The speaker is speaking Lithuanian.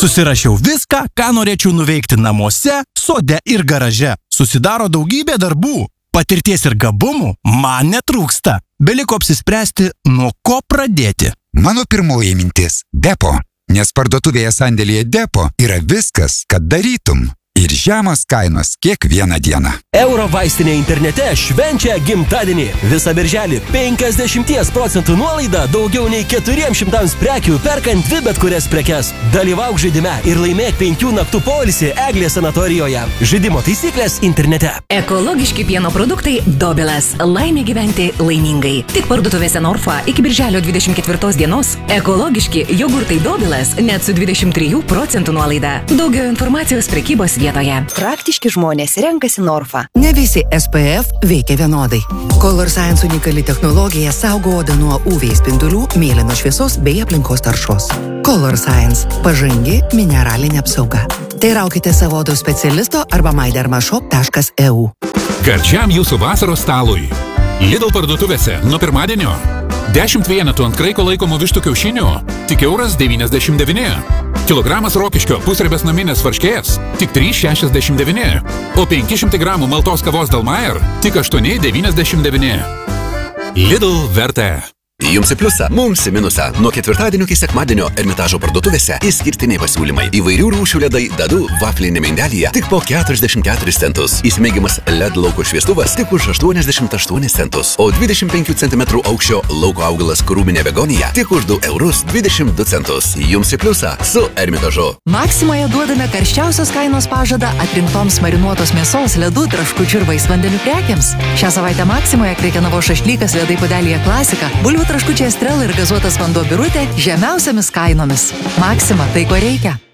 Susirašiau viską, ką norėčiau nuveikti namuose, sode ir garaže. Susidaro daugybė darbų. Patirties ir gabumų man netrūksta. Beliko apsispręsti, nuo ko pradėti. Mano pirmoji mintis – Depo. Nes parduotuvėje sandėlyje Depo yra viskas, kad darytum. Ir žemos kainos kiekvieną dieną. Euro vaistinė internete švenčia gimtadienį. Visą birželį 50% nuolaida daugiau nei 400 prekių perkant 2 bet kurias prekes. Dalyvauk žaidime ir laimėk 5 naktų poilsį Eglės sanatorijoje. Žaidimo taisyklės internete. Ekologiški pieno produktai Dobilas. Laimė gyventi laimingai. Tik parduotuvėse Norfa iki birželio 24 dienos. Ekologiški jogurtai Dobilas net su 23% nuolaida. Daugiau informacijos prekybos vietoje. Praktiški žmonės renkasi Norfa. Ne visi SPF veikia vienodai. Color Science unikali technologija saugo odą nuo UV spindulių, mėlynos šviesos bei aplinkos taršos. Color Science – pažangi mineralinė apsauga. Teiraukite savo odos specialisto arba mydermashop.eu. Gardžiam jūsų vasaros stalui. Lidl parduotuvėse nuo pirmadienio 10 vienetų ant kraiko laikomų vištų kiaušinių tik €99. Kilogramas rokiškio pusriebės naminės varškės tik 3,69. O 500 gramų maltos kavos Dalmayer tik 8,99. Lidl vertė. Jums į pliusą, mums į minusą. Nuo ketvirtadienio iki sekmadienio Ermitažo parduotuvėse išskirtiniai pasiūlymai. Įvairių rūšių ledai Dadu vaflinėme indelyje tik po 44 centus. Įsmeigiamas LED lauko šviestuvas tik už 88 centus. O 25 cm aukščio lauko augalas krūminė begonija tik už €2,22 centus. Jums į pliusą su Ermitažu. Maksimoje duodame karščiausios kainos pažadą atrinktoms marinuotos mėsos, ledų, traškučių ir vaisvandenių prekiams. Šią savaitę Maksimoje Krekenavos šašlykas ledai puodelyje klasika, bulvių traškučiai Estrela ir gazuotas vanduo Birutė žemiausiamis kainomis. Maksima, tai ko reikia.